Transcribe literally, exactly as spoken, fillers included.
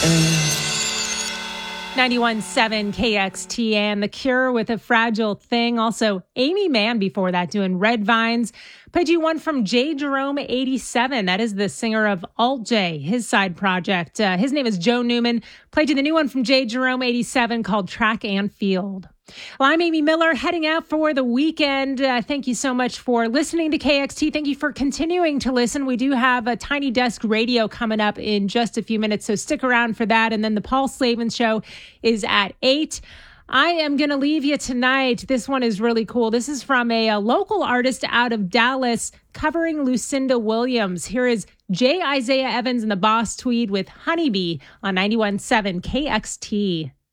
ninety-one point seven K X T and The Cure with A Fragile Thing. Also, Amy Mann before that doing Red Vines. Played you one from J. Jerome eighty-seven. That is the singer of Alt J, his side project. Uh, his name is Joe Newman. Played you the new one from J. Jerome eighty-seven called Track and Field. Well, I'm Amy Miller, heading out for the weekend. Uh, thank you so much for listening to K X T. Thank you for continuing to listen. We do have a Tiny Desk Radio coming up in just a few minutes, so stick around for that. And then the Paul Slavin Show is at eight. I am going to leave you tonight. This one is really cool. This is from a, a local artist out of Dallas covering Lucinda Williams. Here is J. Isaiah Evans and the Boss Tweed with Honeybee on ninety-one point seven K X T.